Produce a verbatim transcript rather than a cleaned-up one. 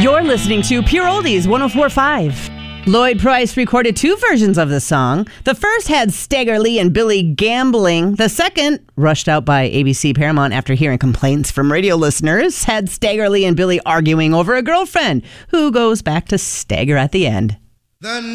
You're listening to Pure Oldies one oh four point five. Lloyd Price recorded two versions of the song. The first had Stagger Lee and Billy gambling. The second, rushed out by A B C Paramount after hearing complaints from radio listeners, had Stagger Lee and Billy arguing over a girlfriend who goes back to stagger at the end. The